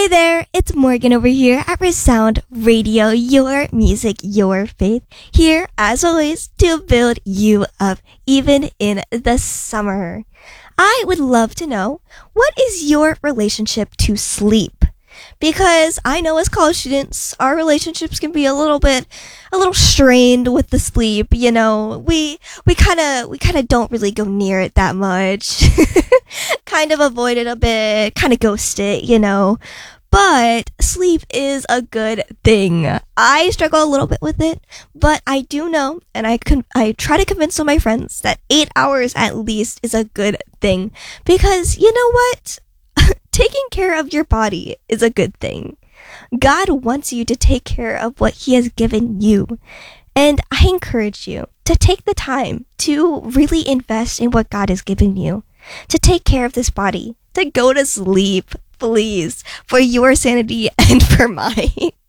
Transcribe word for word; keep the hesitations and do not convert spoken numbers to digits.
Hey there, it's Morgan over here at Resound Radio, your music, your faith, here as always to build you up even in the summer. I would love to know, what is your relationship to sleep? Because I know as college students, our relationships can be a little bit, a little strained with the sleep. You know, we we kind of we kind of don't really go near it that much. Kind of avoid it a bit, kind of ghost it, you know. But sleep is a good thing. I struggle a little bit with it, but I do know, and I con- I try to convince some of my friends that eight hours at least is a good thing. Because you know what? Taking care of your body is a good thing. God wants you to take care of what He has given you. And I encourage you to take the time to really invest in what God has given you. To take care of this body. To go to sleep, please. For your sanity and for mine.